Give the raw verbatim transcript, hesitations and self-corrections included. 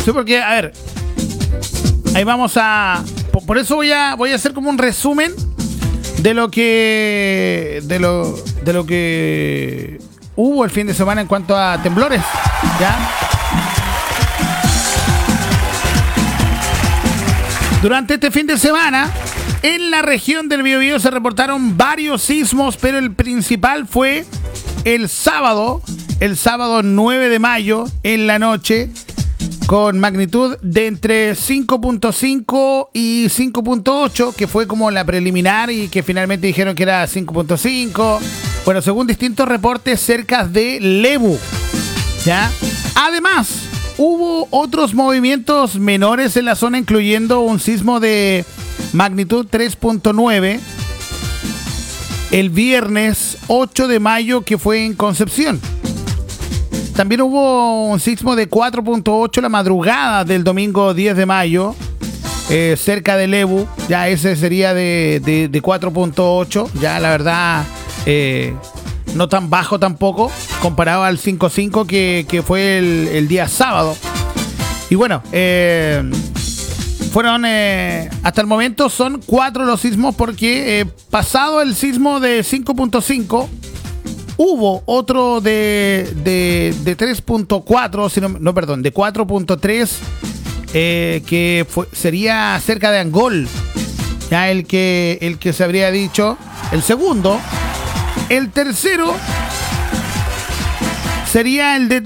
Sí, porque, a ver, ahí vamos a... Por, por eso voy a, voy a hacer como un resumen de lo que... De lo, de lo que hubo el fin de semana en cuanto a temblores, ¿ya? Durante este fin de semana, en la región del Biobío se reportaron varios sismos, pero el principal fue el sábado, el sábado nueve de mayo, en la noche, con magnitud de entre cinco punto cinco y cinco punto ocho, que fue como la preliminar y que finalmente dijeron que era cinco punto cinco. Bueno, según distintos reportes, cerca de Lebu, ¿ya? Además, hubo otros movimientos menores en la zona, incluyendo un sismo de magnitud tres punto nueve el viernes ocho de mayo, que fue en Concepción. También hubo un sismo de cuatro punto ocho la madrugada del domingo diez de mayo, eh, cerca de Lebu. Ya ese sería de, de, de cuatro punto ocho. Ya la verdad, eh, no tan bajo tampoco, comparado al cinco punto cinco que, que fue el, el día sábado. Y bueno, eh, fueron, eh, hasta el momento son cuatro los sismos, porque eh, pasado el sismo de cinco punto cinco, hubo otro de, de, de tres punto cuatro, si no, no, perdón, de cuatro punto tres, eh, que fue, sería cerca de Angol, ya el que, el que se habría dicho, el segundo. El tercero sería el de